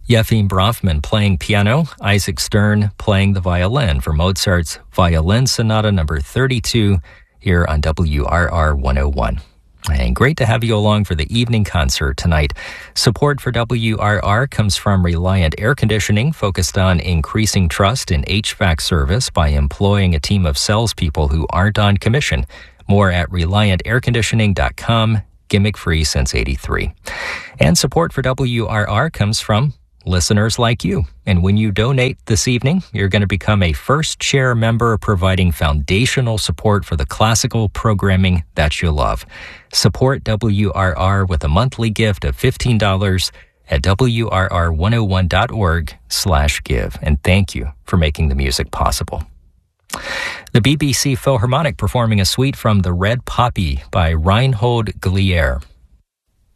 Yefim Brofman playing piano, Isaac Stern playing the violin for Mozart's Violin Sonata number 32 here on WRR 101. And great to have you along for the evening concert tonight. Support for WRR comes from Reliant Air Conditioning, focused on increasing trust in HVAC service by employing a team of salespeople who aren't on commission. More at ReliantAirConditioning.com, gimmick-free since '83. And support for WRR comes from listeners like you. And when you donate this evening, you're going to become a First Chair member, providing foundational support for the classical programming that you love. Support WRR with a monthly gift of $15 at WRR101.org/give. And thank you for making the music possible. The BBC Philharmonic performing a suite from The Red Poppy by Reinhold Glier.